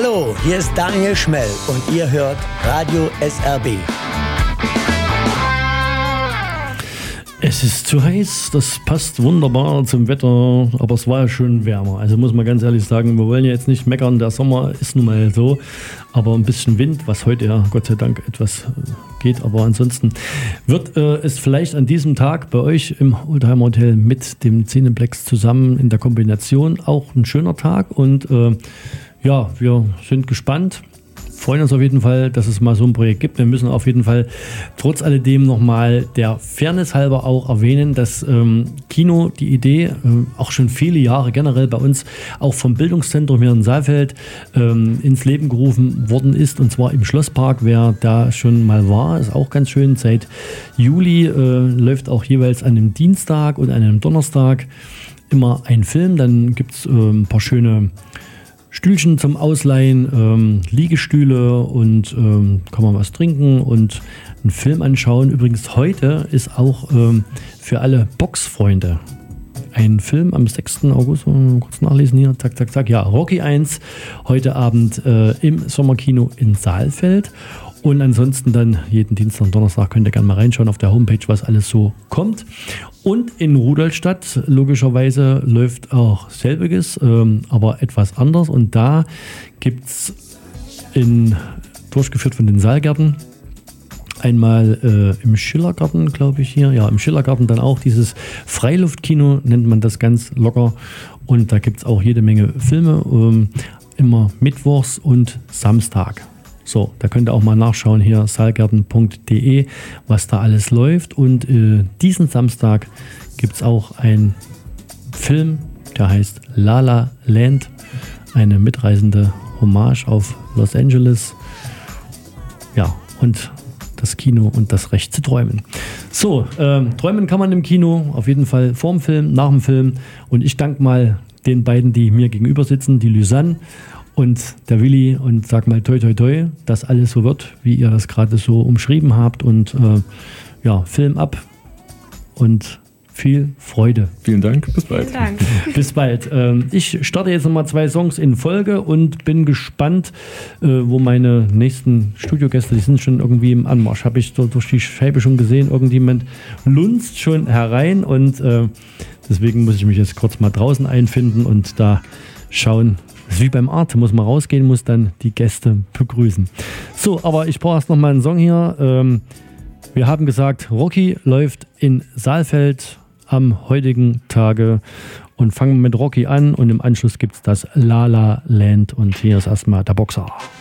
Hallo, hier ist Daniel Schmell und ihr hört Radio SRB. Es ist zu heiß, das passt wunderbar zum Wetter, aber es war ja schon wärmer. Also muss man ganz ehrlich sagen, wir wollen ja jetzt nicht meckern, der Sommer ist nun mal so, aber ein bisschen Wind, was heute ja Gott sei Dank etwas geht, aber ansonsten wird es vielleicht an diesem Tag bei euch im Oldtimer Hotel mit dem Cineplex zusammen in der Kombination auch ein schöner Tag und ja, wir sind gespannt. Freuen uns auf jeden Fall, dass es mal so ein Projekt gibt. Wir müssen auf jeden Fall trotz alledem nochmal der Fairness halber auch erwähnen, dass Kino, die Idee, auch schon viele Jahre generell bei uns auch vom Bildungszentrum hier in Saalfeld ins Leben gerufen worden ist, und zwar im Schlosspark. Wer da schon mal war, ist auch ganz schön. Seit Juli läuft auch jeweils an einem Dienstag und an einem Donnerstag immer ein Film. Dann gibt es ein paar schöne Stühlchen zum Ausleihen, Liegestühle und kann man was trinken und einen Film anschauen. Übrigens heute ist auch für alle Boxfreunde ein Film am 6. August, kurz nachlesen hier, zack, ja, Rocky 1, heute Abend im Sommerkino in Saalfeld. Und ansonsten dann jeden Dienstag und Donnerstag könnt ihr gerne mal reinschauen auf der Homepage, was alles so kommt. Und in Rudolstadt logischerweise läuft auch selbiges, aber etwas anders. Und da gibt es durchgeführt von den Saalgärten, einmal im Schillergarten, glaube ich hier. Ja, im Schillergarten dann auch dieses Freiluftkino, nennt man das ganz locker. Und da gibt es auch jede Menge Filme, immer mittwochs und Samstag. So, da könnt ihr auch mal nachschauen hier, saalgarten.de, was da alles läuft. Und diesen Samstag gibt es auch einen Film, der heißt La La Land, eine mitreißende Hommage auf Los Angeles. Ja, und das Kino und das Recht zu träumen. So, träumen kann man im Kino, auf jeden Fall vorm Film, nach dem Film. Und ich danke mal den beiden, die mir gegenüber sitzen, die Lysanne und der Willi, und sag mal toi toi toi, dass alles so wird, wie ihr das gerade so umschrieben habt, und ja, Film ab und viel Freude. Vielen Dank, bis bald. Vielen Dank. Bis bald. Ich starte jetzt nochmal 2 Songs in Folge und bin gespannt, wo meine nächsten Studiogäste, die sind schon irgendwie im Anmarsch. Habe ich so durch die Scheibe schon gesehen, irgendjemand lunzt schon herein, und deswegen muss ich mich jetzt kurz mal draußen einfinden und da schauen. Das ist wie beim Arzt, muss man rausgehen, muss dann die Gäste begrüßen. So, aber ich brauche erst noch mal einen Song hier. Wir haben gesagt, Rocky läuft in Saalfeld am heutigen Tage, und fangen mit Rocky an, und im Anschluss gibt es das La La Land, und hier ist erstmal der Boxer.